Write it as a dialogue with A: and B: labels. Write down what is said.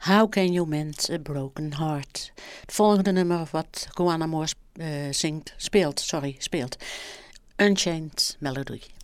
A: How Can You Mend a Broken Heart. Het volgende nummer wat Juana Moore speelt. Unchained Melody.